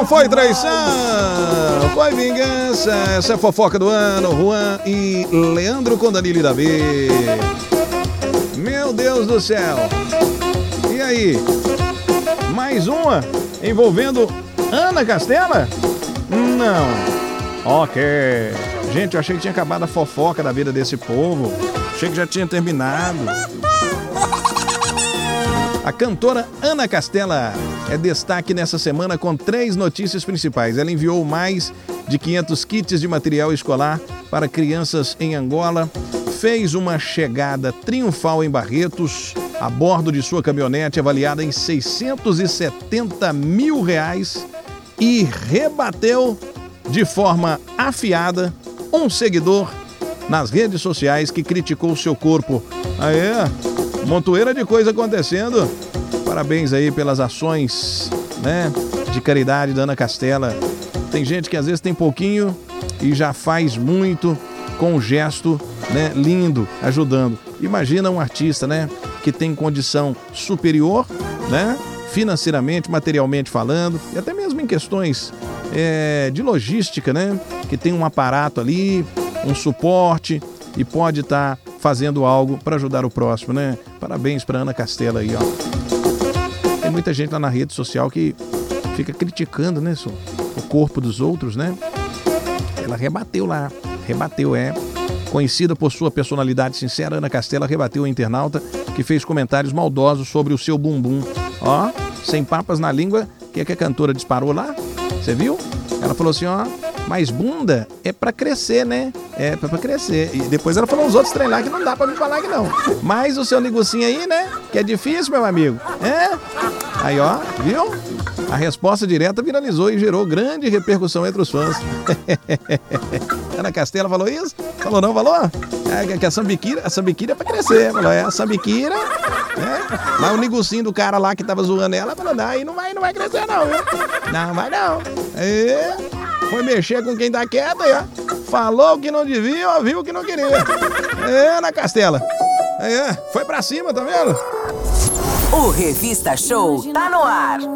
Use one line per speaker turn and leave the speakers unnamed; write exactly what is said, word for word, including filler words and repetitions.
Não foi traição, foi vingança. Essa é a fofoca do ano. Juan e Leandro com Danilo e Davi. Meu Deus do céu. E aí? Mais uma envolvendo Ana Castela? Não. Ok. Gente, eu achei que tinha acabado a fofoca da vida desse povo. Achei que já tinha terminado. A cantora Ana Castela é destaque nessa semana com três notícias principais. Ela enviou mais de quinhentos kits de material escolar para crianças em Angola, fez uma chegada triunfal em Barretos, a bordo de sua caminhonete avaliada em seiscentos e setenta mil reais e rebateu de forma afiada um seguidor nas redes sociais que criticou seu corpo. Aê, montoeira de coisa acontecendo. Parabéns aí pelas ações, né, de caridade da Ana Castela. Tem gente que às vezes tem pouquinho e já faz muito com um gesto, né, lindo, ajudando. Imagina um artista, né, que tem condição superior, né, financeiramente, materialmente falando, e até mesmo em questões é, de logística, né, que tem um aparato ali, um suporte e pode estar tá fazendo algo para ajudar o próximo, né? Parabéns para Ana Castela aí, ó. Tem muita gente lá na rede social que fica criticando, né, so, o corpo dos outros, né? Ela rebateu lá, rebateu, é. Conhecida por sua personalidade sincera, Ana Castela rebateu o internauta que fez comentários maldosos sobre o seu bumbum. Ó, sem papas na língua, o que é que a cantora disparou lá? Você viu? Ela falou assim, ó, mas bunda é pra crescer, né? É pra crescer. E depois ela falou uns outros trem lá que não dá pra me falar que não. Mas o seu negocinho aí, né? Que é difícil, meu amigo. É? Aí, ó, viu? A resposta direta viralizou e gerou grande repercussão entre os fãs. Ana Castela falou isso? Falou não, falou? É, que a sambiquira, a sambiquira é pra crescer. Falou, é, a sambiquira... É. Mas o negocinho do cara lá que tava zoando ela, falou, não, aí não vai, não vai crescer não, viu? Não, vai não. É. Foi mexer com quem tá quieto aí, ó. Falou que não devia, ó, viu que não queria. É, Ana Castela. É, foi pra cima, tá vendo?
O Revista Show tá no ar.